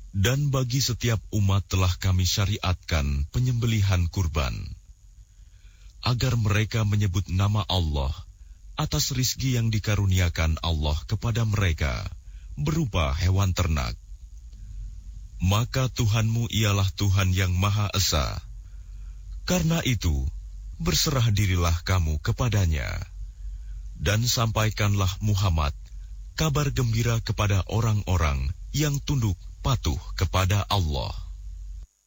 Dan bagi setiap umat telah kami syariatkan penyembelihan kurban, agar mereka menyebut nama Allah atas rizki yang dikaruniakan Allah kepada mereka berupa hewan ternak. Maka Tuhanmu ialah Tuhan yang Maha Esa. Karena itu, berserah dirilah kamu kepadanya. Dan sampaikanlah Muhammad kabar gembira kepada orang-orang yang tunduk patuh kepada Allah.